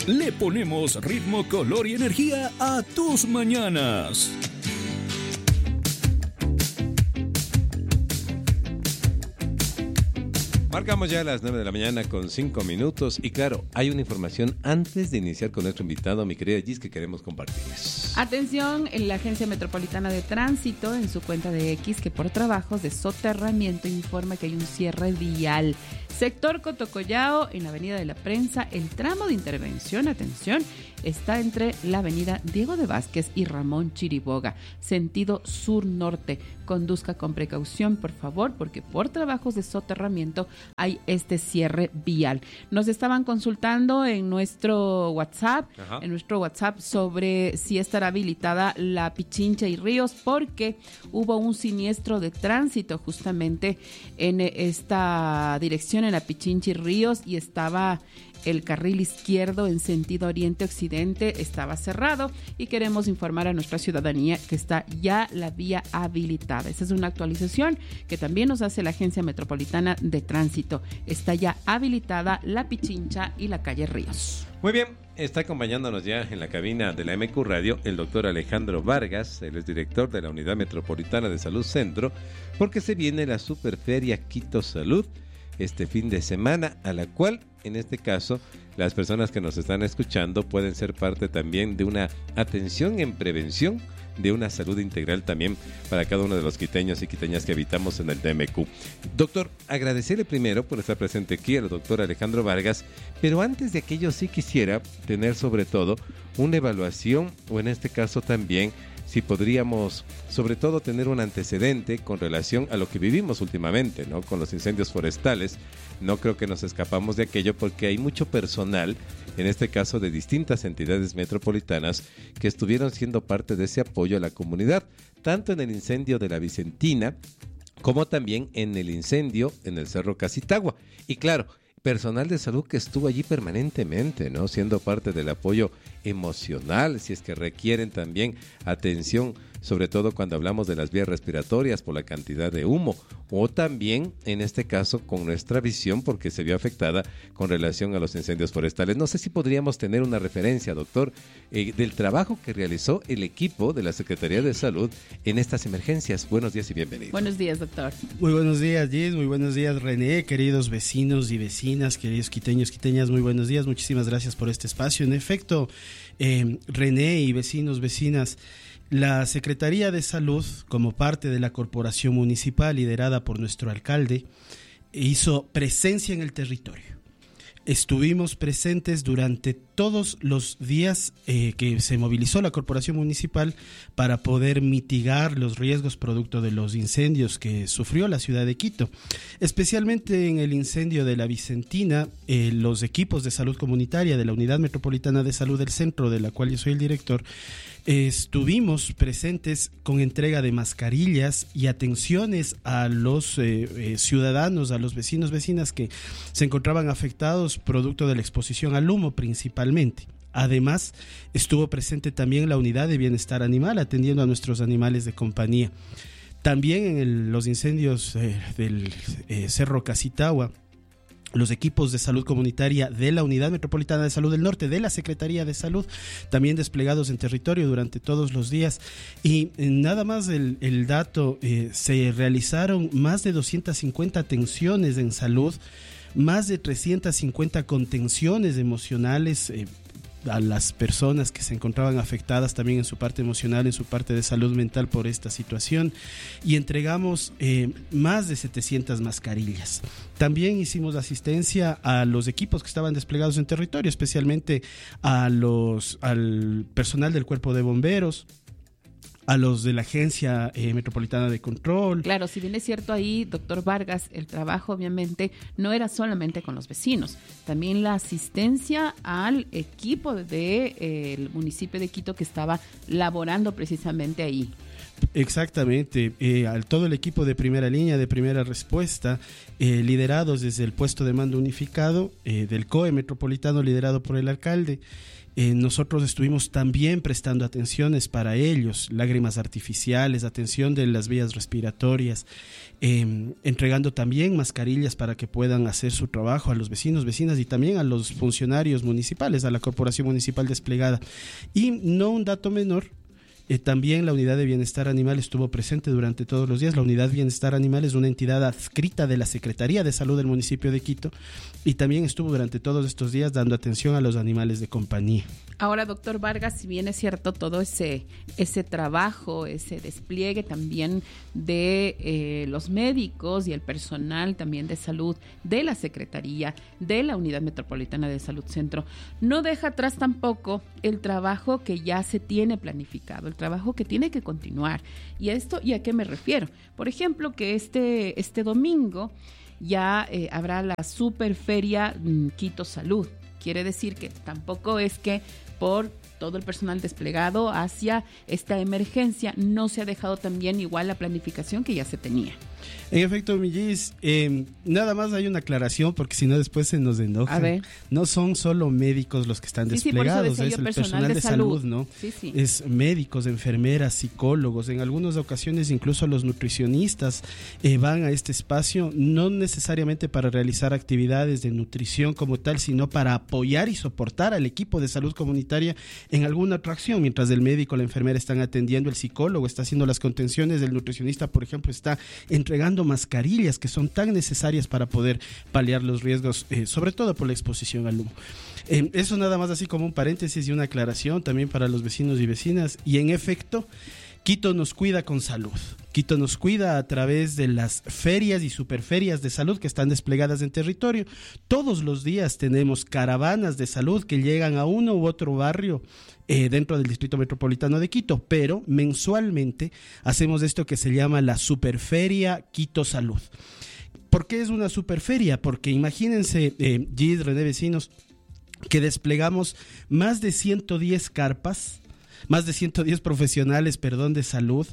Le ponemos ritmo, color y energía a tus mañanas. Marcamos ya a las 9 de la mañana con 5 minutos y claro, hay una información antes de iniciar con nuestro invitado, mi querida Gis, que queremos compartirles. Atención, en la Agencia Metropolitana de Tránsito, en su cuenta de X, que por trabajos de soterramiento informa que hay un cierre vial. Sector Cotocollao, en la Avenida de la Prensa, el tramo de intervención, atención, está entre la Avenida Diego de Vázquez y Ramón Chiriboga, sentido sur-norte. Conduzca con precaución, por favor, porque por trabajos de soterramiento hay este cierre vial. Nos estaban consultando en nuestro WhatsApp, sobre si estará habilitada la Pichincha y Ríos, porque hubo un siniestro de tránsito justamente en esta dirección, en la Pichincha y Ríos, y estaba el carril izquierdo en sentido oriente-occidente, estaba cerrado, y queremos informar a nuestra ciudadanía que está ya la vía habilitada. Esa es una actualización que también nos hace la Agencia Metropolitana de Tránsito. Está ya habilitada la Pichincha y la calle Ríos. Muy bien, está acompañándonos ya en la cabina de la MQ Radio el doctor Alejandro Vargas, él es director de la Unidad Metropolitana de Salud Centro, porque se viene la Superferia Quito Salud este fin de semana, a la cual, en este caso, las personas que nos están escuchando pueden ser parte también de una atención en prevención de una salud integral también para cada uno de los quiteños y quiteñas que habitamos en el DMQ. Doctor, agradecerle primero por estar presente aquí al doctor Alejandro Vargas, pero antes de aquello sí quisiera tener sobre todo una evaluación, o en este caso también si podríamos, sobre todo, tener un antecedente con relación a lo que vivimos últimamente, ¿no? Con los incendios forestales. No creo que nos escapamos de aquello porque hay mucho personal, en este caso de distintas entidades metropolitanas, que estuvieron siendo parte de ese apoyo a la comunidad, tanto en el incendio de la Vicentina, como también en el incendio en el Cerro Casitagua. Y claro, personal de salud que estuvo allí permanentemente, ¿no? Siendo parte del apoyo emocional, si es que requieren también atención, sobre todo cuando hablamos de las vías respiratorias por la cantidad de humo, o también, en este caso, con nuestra visión, porque se vio afectada con relación a los incendios forestales. No sé si podríamos tener una referencia, doctor, del trabajo que realizó el equipo de la Secretaría de Salud en estas emergencias. Buenos días y bienvenidos. Buenos días, doctor. Muy buenos días, Gis. Muy buenos días, René. Queridos vecinos y vecinas, queridos quiteños, quiteñas, muy buenos días. Muchísimas gracias por este espacio. En efecto, René y vecinos, vecinas, la Secretaría de Salud, como parte de la Corporación Municipal liderada por nuestro alcalde, hizo presencia en el territorio. Estuvimos presentes durante todos los días que se movilizó la Corporación Municipal para poder mitigar los riesgos producto de los incendios que sufrió la ciudad de Quito. Especialmente en el incendio de la Vicentina, los equipos de salud comunitaria de la Unidad Metropolitana de Salud del Centro, de la cual yo soy el director, estuvimos presentes con entrega de mascarillas y atenciones a los ciudadanos, a los vecinos, vecinas que se encontraban afectados producto de la exposición al humo principalmente. Además, estuvo presente también la unidad de bienestar animal, atendiendo a nuestros animales de compañía. También en los incendios del Cerro Casitagua, los equipos de salud comunitaria de la Unidad Metropolitana de Salud del Norte, de la Secretaría de Salud, también desplegados en territorio durante todos los días. Y nada más el dato, se realizaron más de 250 atenciones en salud, más de 350 contenciones emocionales a las personas que se encontraban afectadas también en su parte emocional, en su parte de salud mental por esta situación, y entregamos más de 700 mascarillas. También hicimos asistencia a los equipos que estaban desplegados en territorio, especialmente al personal del Cuerpo de Bomberos, a los de la Agencia Metropolitana de Control. Claro, si bien es cierto ahí, doctor Vargas, el trabajo obviamente no era solamente con los vecinos, también la asistencia al equipo del municipio de Quito que estaba laborando precisamente ahí. Exactamente, todo el equipo de primera línea, de primera respuesta, liderados desde el puesto de mando unificado del COE metropolitano, liderado por el alcalde. Nosotros estuvimos también prestando atenciones para ellos, lágrimas artificiales, atención de las vías respiratorias, entregando también mascarillas para que puedan hacer su trabajo a los vecinos, vecinas y también a los funcionarios municipales, a la corporación municipal desplegada. Y no un dato menor, también la unidad de bienestar animal estuvo presente durante todos los días. La unidad bienestar animal es una entidad adscrita de la Secretaría de Salud del municipio de Quito y también estuvo durante todos estos días dando atención a los animales de compañía. Ahora, doctor Vargas, si bien es cierto todo ese trabajo, ese despliegue también de los médicos y el personal también de salud de la Secretaría, de la Unidad Metropolitana de Salud Centro, no deja atrás tampoco el trabajo que ya se tiene planificado, el trabajo que tiene que continuar. ¿Y a qué me refiero? Por ejemplo, que este domingo ya habrá la Superferia Quito Salud. Quiere decir que tampoco es que por todo el personal desplegado hacia esta emergencia no se ha dejado también igual la planificación que ya se tenía. En efecto, Millis, nada más hay una aclaración porque si no después se nos enojan. A ver. No son solo médicos los que están desplegados, es el personal de salud, ¿no? Sí. Es médicos, enfermeras, psicólogos, en algunas ocasiones incluso los nutricionistas van a este espacio no necesariamente para realizar actividades de nutrición como tal, sino para apoyar y soportar al equipo de salud comunitaria en alguna otra acción, mientras el médico, la enfermera están atendiendo, el psicólogo está haciendo las contenciones, el nutricionista, por ejemplo, está entregando mascarillas que son tan necesarias para poder paliar los riesgos, sobre todo por la exposición al humo. Eso nada más así como un paréntesis y una aclaración también para los vecinos y vecinas. Y en efecto, Quito nos cuida con salud. Quito nos cuida a través de las ferias y superferias de salud que están desplegadas en territorio. Todos los días tenemos caravanas de salud que llegan a uno u otro barrio dentro del Distrito Metropolitano de Quito, pero mensualmente hacemos esto que se llama la Superferia Quito Salud. ¿Por qué es una superferia? Porque imagínense, Gis, René, vecinos, que desplegamos más de 110 carpas, más de 110 profesionales, de salud,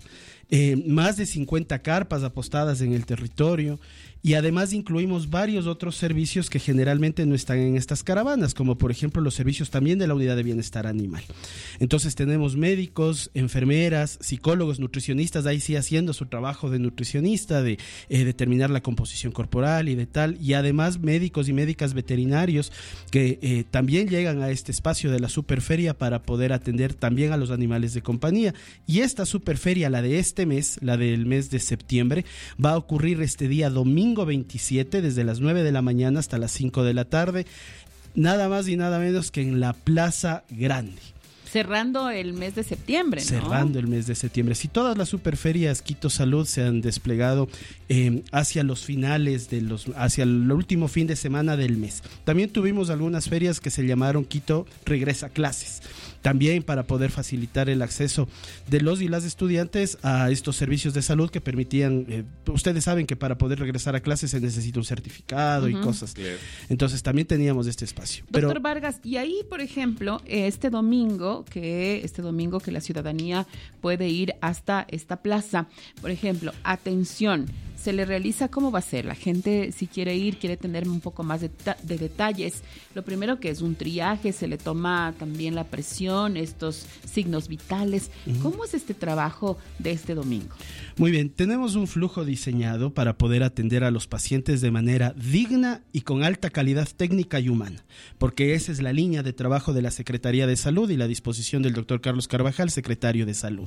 más de 50 carpas apostadas en el territorio y además incluimos varios otros servicios que generalmente no están en estas caravanas, como por ejemplo los servicios también de la unidad de bienestar animal. Entonces tenemos médicos, enfermeras, psicólogos, nutricionistas, ahí sí haciendo su trabajo de nutricionista, de determinar la composición corporal y de tal, y además médicos y médicas veterinarios que también llegan a este espacio de la superferia para poder atender también a los animales de compañía. Y esta superferia, la de este mes, la del mes de septiembre, va a ocurrir este día domingo 27 desde las 9 de la mañana hasta las 5 de la tarde, nada más y nada menos que en la Plaza Grande. Cerrando el mes de septiembre, ¿no? Cerrando el mes de septiembre. Si todas las superferias Quito Salud se han desplegado hacia los finales hacia el último fin de semana del mes. También tuvimos algunas ferias que se llamaron Quito Regresa a Clases. También para poder facilitar el acceso de los y las estudiantes a estos servicios de salud que permitían, ustedes saben que para poder regresar a clases se necesita un certificado y cosas. Claro. Entonces también teníamos este espacio. Doctor Vargas, y ahí, por ejemplo, este domingo que la ciudadanía puede ir hasta esta plaza, por ejemplo, atención, se le realiza, ¿cómo va a ser? La gente, si quiere ir, quiere tener un poco más de detalles. Lo primero que es un triaje, se le toma también la presión, estos signos vitales. ¿Cómo es este trabajo de este domingo? Muy bien, tenemos un flujo diseñado para poder atender a los pacientes de manera digna y con alta calidad técnica y humana, porque esa es la línea de trabajo de la Secretaría de Salud y la disposición del doctor Carlos Carvajal, secretario de Salud.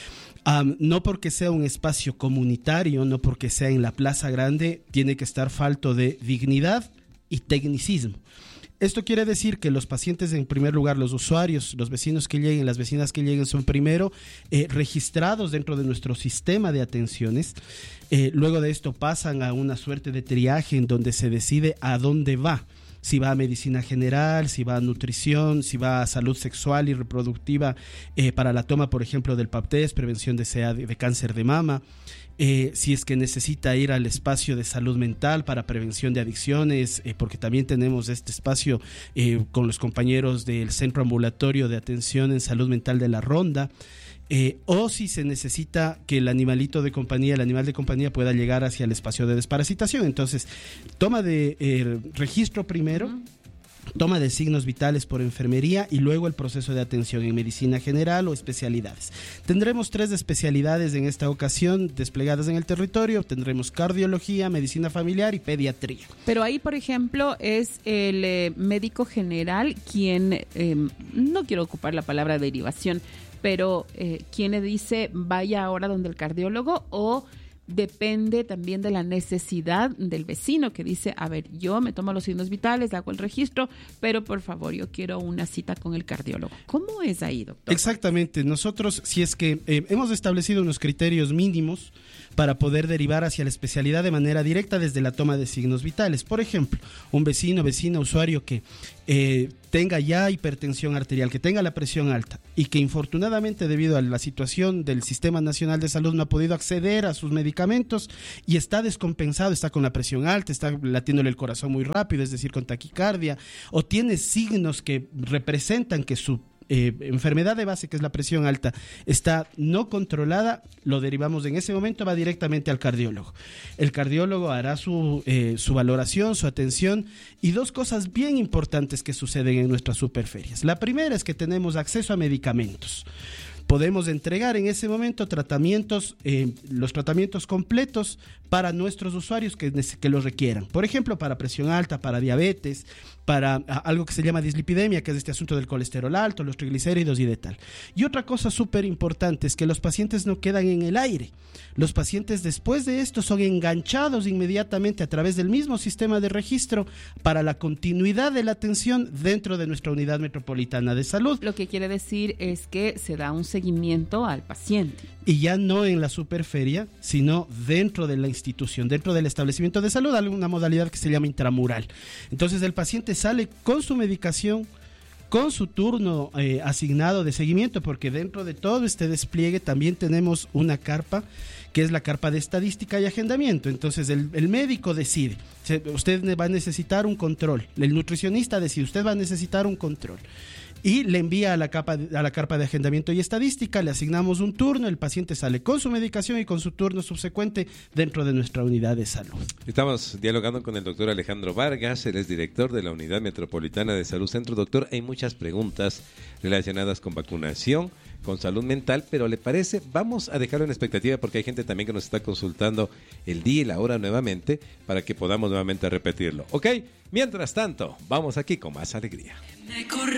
No porque sea un espacio comunitario, no porque sea en la Plaza Grande, tiene que estar falto de dignidad y tecnicismo. Esto quiere decir que los pacientes, en primer lugar, los usuarios, los vecinos que lleguen, las vecinas que lleguen, son primero registrados dentro de nuestro sistema de atenciones. Luego de esto pasan a una suerte de triaje en donde se decide a dónde va. Si va a medicina general, si va a nutrición, si va a salud sexual y reproductiva para la toma, por ejemplo, del pap test, prevención de cáncer de mama. Si es que necesita ir al espacio de salud mental para prevención de adicciones, porque también tenemos este espacio con los compañeros del Centro Ambulatorio de Atención en Salud Mental de La Ronda. o si se necesita que el animal de compañía pueda llegar hacia el espacio de desparasitación. Entonces, toma de registro primero, toma de signos vitales por enfermería y luego el proceso de atención en medicina general o especialidades. Tendremos 3 especialidades en esta ocasión desplegadas en el territorio. Tendremos cardiología, medicina familiar y pediatría. Pero ahí, por ejemplo, es el médico general quien, no quiero ocupar la palabra derivación, pero quien le dice vaya ahora donde el cardiólogo, o depende también de la necesidad del vecino que dice, a ver, yo me tomo los signos vitales, hago el registro, pero por favor yo quiero una cita con el cardiólogo. ¿Cómo es ahí, doctor? Exactamente. Nosotros, si es que hemos establecido unos criterios mínimos para poder derivar hacia la especialidad de manera directa desde la toma de signos vitales. Por ejemplo, un vecina, usuario que tenga ya hipertensión arterial, que tenga la presión alta y que infortunadamente debido a la situación del Sistema Nacional de Salud no ha podido acceder a sus medicamentos y está descompensado, está con la presión alta, está latiéndole el corazón muy rápido, es decir, con taquicardia, o tiene signos que representan que su enfermedad de base, que es la presión alta, está no controlada, lo derivamos en ese momento, va directamente al cardiólogo. El cardiólogo hará su valoración, su atención, y 2 cosas bien importantes que suceden en nuestras superferias. La primera es que tenemos acceso a medicamentos. Podemos entregar en ese momento tratamientos, los tratamientos completos para nuestros usuarios que los requieran. Por ejemplo, para presión alta, para diabetes, para algo que se llama dislipidemia, que es este asunto del colesterol alto, los triglicéridos y de tal. Y otra cosa súper importante es que los pacientes no quedan en el aire. Los pacientes después de esto son enganchados inmediatamente a través del mismo sistema de registro para la continuidad de la atención dentro de nuestra unidad metropolitana de salud. Lo que quiere decir es que se da un seguimiento al paciente. Y ya no en la superferia, sino dentro de la institución, dentro del establecimiento de salud, alguna modalidad que se llama intramural. Entonces el paciente sale con su medicación, con su turno asignado de seguimiento, porque dentro de todo este despliegue también tenemos una carpa, que es la carpa de estadística y agendamiento. Entonces el médico decide, usted va a necesitar un control, el nutricionista decide, usted va a necesitar un control, y le envía a la carpa de agendamiento y estadística, le asignamos un turno, el paciente sale con su medicación y con su turno subsecuente dentro de nuestra unidad de salud. Estamos dialogando con el doctor Alejandro Vargas, él es director de la Unidad Metropolitana de Salud Centro. Doctor, hay muchas preguntas relacionadas con vacunación, con salud mental, pero ¿le parece? Vamos a dejarlo en expectativa porque hay gente también que nos está consultando el día y la hora nuevamente para que podamos nuevamente repetirlo. ¿Ok? Mientras tanto, vamos aquí con más alegría.